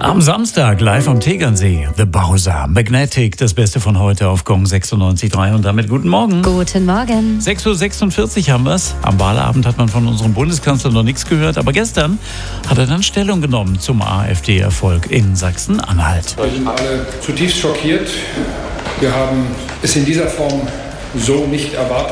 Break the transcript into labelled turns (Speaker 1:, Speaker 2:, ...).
Speaker 1: Am Samstag live am Tegernsee, The Bowser, Magnetic, das Beste von heute auf Gong 96.3 und damit guten Morgen.
Speaker 2: Guten Morgen.
Speaker 1: 6.46 Uhr haben wir es. Am Wahlabend hat man von unserem Bundeskanzler noch nichts gehört, aber gestern hat er dann Stellung genommen zum AfD-Erfolg in Sachsen-Anhalt.
Speaker 3: Wir sind alle zutiefst schockiert. Wir haben es in dieser Form so nicht erwartet.